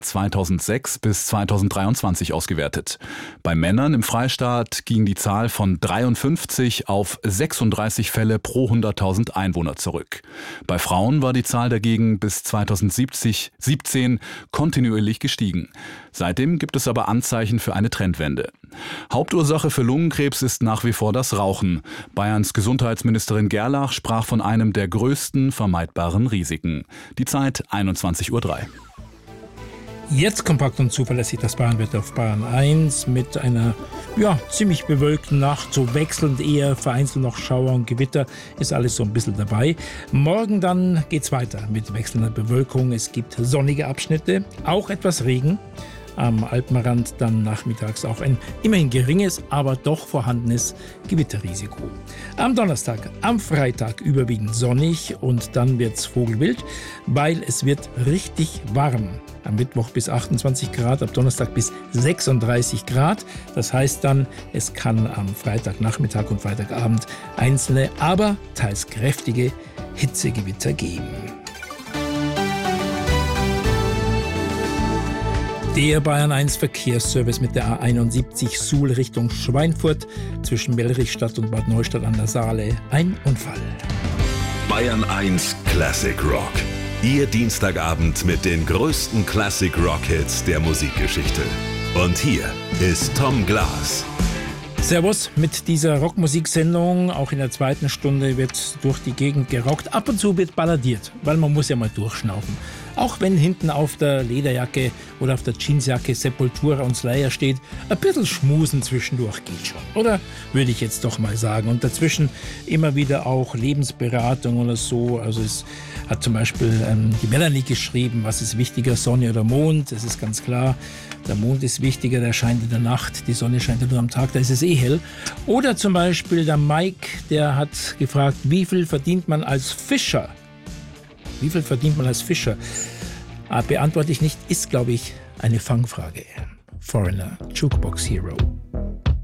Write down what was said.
2006 bis 2023 ausgewertet. Bei Männern im Freistaat ging die Zahl von 53 auf 36 Fälle pro 100.000 Einwohner zurück. Bei Frauen war die Zahl dagegen bis 2017 kontinuierlich gestiegen. Seitdem gibt es aber Anzeichen für eine Trendwende. Hauptursache für Lungenkrebs ist nach wie vor das Rauchen. Bayerns Gesundheitsministerin Gerlach sprach von einem der größten vermeidbaren Risiken. Die Zeit 21:03 Uhr. Jetzt kompakt und zuverlässig das Bayernwetter auf Bayern 1 mit einer ziemlich bewölkten Nacht, so wechselnd eher, vereinzelt noch Schauer und Gewitter, ist alles so ein bisschen dabei. Morgen dann geht's weiter mit wechselnder Bewölkung, es gibt sonnige Abschnitte, auch etwas Regen. Am Alpenrand dann nachmittags auch ein immerhin geringes, aber doch vorhandenes Gewitterrisiko. Am Donnerstag, am Freitag überwiegend sonnig und dann wird's vogelwild, weil es wird richtig warm. Am Mittwoch bis 28 Grad, ab Donnerstag bis 36 Grad. Das heißt dann, es kann am Freitagnachmittag und Freitagabend einzelne, aber teils kräftige Hitzegewitter geben. Der Bayern 1 Verkehrsservice mit der A71 Suhl Richtung Schweinfurt zwischen Mellrichstadt und Bad Neustadt an der Saale. Ein Unfall. Bayern 1 Classic Rock. Ihr Dienstagabend mit den größten Classic Rock Hits der Musikgeschichte. Und hier ist Tom Glas. Servus mit dieser Rockmusiksendung. Auch in der zweiten Stunde wird durch die Gegend gerockt. Ab und zu wird balladiert, weil man muss ja mal durchschnaufen. Auch wenn hinten auf der Lederjacke oder auf der Jeansjacke Sepultura und Slayer steht, ein bisschen Schmusen zwischendurch geht schon. Oder würde ich jetzt doch mal sagen. Und dazwischen immer wieder auch Lebensberatung oder so. Also es hat zum Beispiel die Melanie geschrieben, was ist wichtiger, Sonne oder Mond? Das ist ganz klar. Der Mond ist wichtiger, der scheint in der Nacht. Die Sonne scheint ja nur am Tag, da ist es eh hell. Oder zum Beispiel der Mike, der hat gefragt, wie viel verdient man als Fischer? Wie viel verdient man als Fischer? Beantworte ich nicht, ist, glaube ich, eine Fangfrage. Foreigner, Jukebox Hero.